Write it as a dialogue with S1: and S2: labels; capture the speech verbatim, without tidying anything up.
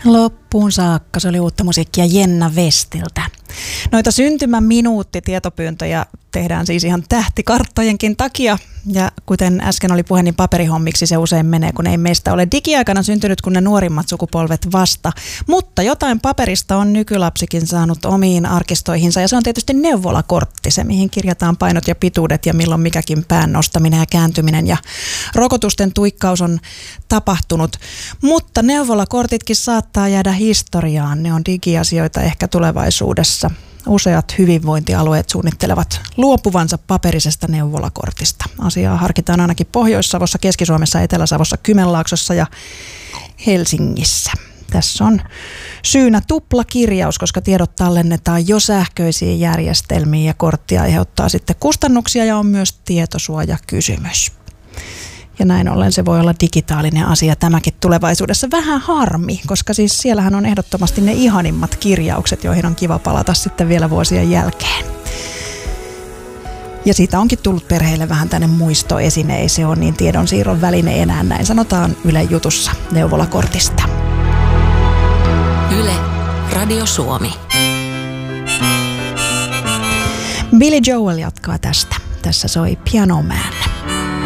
S1: Loppuun saakka. Se oli uutta musiikkia Jenna Westiltä. Noita syntymäminuutti-tietopyyntöjä tehdään siis ihan tähtikarttojenkin takia. Ja kuten äsken oli puhe, niin paperihommiksi se usein menee, kun ei meistä ole digiaikana syntynyt kuin ne nuorimmat sukupolvet vasta. Mutta jotain paperista on nykylapsikin saanut omiin arkistoihinsa, ja se on tietysti neuvolakortti, se mihin kirjataan painot ja pituudet ja milloin mikäkin pään nostaminen ja kääntyminen ja rokotusten tuikkaus on tapahtunut. Mutta neuvolakortitkin saattaa jäädä historiaan, ne on digiasioita ehkä tulevaisuudessa. Useat hyvinvointialueet suunnittelevat luopuvansa paperisesta neuvolakortista. Asiaa harkitaan ainakin Pohjois-Savossa, Keski-Suomessa, Etelä-Savossa, Kymenlaaksossa ja Helsingissä. Tässä on syynä tuplakirjaus, koska tiedot tallennetaan jo sähköisiin järjestelmiin ja kortti aiheuttaa sitten kustannuksia ja on myös tietosuojakysymys. Ja näin ollen se voi olla digitaalinen asia tämäkin tulevaisuudessa. Vähän harmi, koska siis siellähän on ehdottomasti ne ihanimmat kirjaukset, joihin on kiva palata sitten vielä vuosien jälkeen. Ja siitä onkin tullut perheille vähän tänne muistoesine, ei se ole niin tiedonsiirron väline enää, näin sanotaan Ylen jutussa neuvolakortista.
S2: Yle, Radio Suomi.
S1: Billy Joel jatkaa tästä. Tässä soi Piano Man.